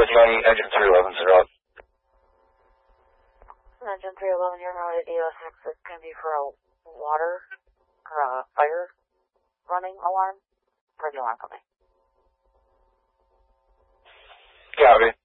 Johnny, engine 311's up. Engine 311, you're on at 806. It's going to be for a water or a fire running alarm for the alarm company. Copy.